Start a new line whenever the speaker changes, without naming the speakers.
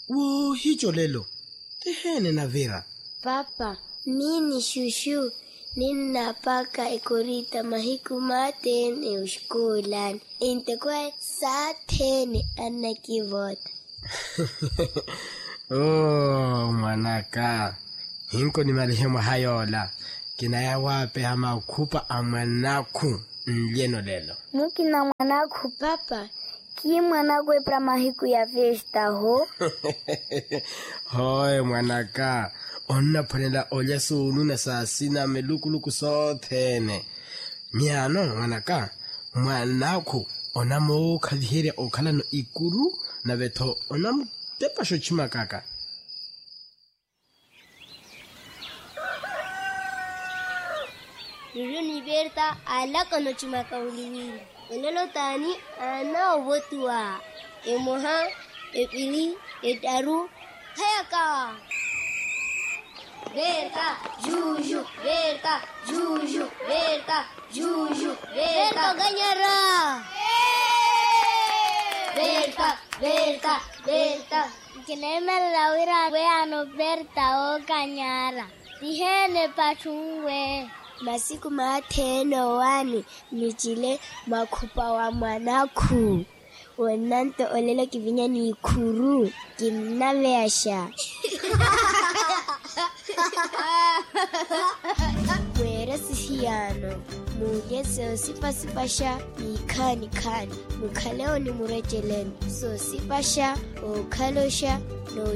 Wo hicho lelo. Tehene na Vera.
Papa, mini shushu. Ninapaka ikurita mahiku matene ushkulan. Intekwe satene anakivota.
Oh, manaka. Hinko ni marehemu hayola. Kinaya wape hama kupa amanaku nlieno lelo.
Mukina mwanaku papa. Ki mwanaku epra mahiku ya festa ho?
Hoi mwanaka. Onna panela olya sunu na sasina melukuluku sothene. Miano mwanaka. Mwanaku onamo kalihere okala no ikuru na beto onamo tepa shochima kaka.
Lulu ni Berta ala kono chimaka uliwili. Olelo tani ana obotua. Emoha, epili, etaru, hayaka. Berta, juju, Berta, juju, Berta, juju, Berta ganyara. Berta, Berta, Berta. Kinema lawira we ano Berta o ganyara. Dihene pachungwe. Masiku mateno wani nichile makupa wa mwanaku. Wananto olelo kivinya ni ikuru. Kimnaveasha. Mwera sihiyano. Mugese osipasipasha ni kani. Mukaleo ni murejeleni. So sipasha o kalosha no